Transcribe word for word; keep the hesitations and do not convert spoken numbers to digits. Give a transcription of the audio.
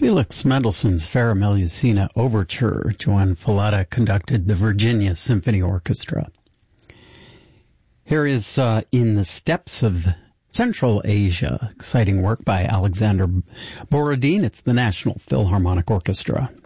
Felix Mendelssohn's Fara Melusina Overture. Joan Falletta conducted the Virginia Symphony Orchestra. Here is uh, In the Steppes of Central Asia, exciting work by Alexander Borodin. It's the National Philharmonic Orchestra.